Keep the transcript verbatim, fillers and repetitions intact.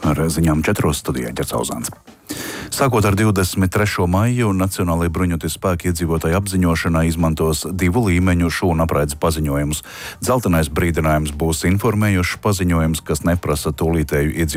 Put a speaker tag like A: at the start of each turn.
A: Ar ziņām četros studijā Ģercauzāns. Sākot ar divdesmit trešo maiju, Nacionālajie bruņotie spēki iedzīvotāju apziņošanai izmantos divu līmeņu šūnu apraides paziņojumus. Dzeltenais brīdinājums būs informējošs paziņojums, kas neprasa tūlītēju iedzīvotāju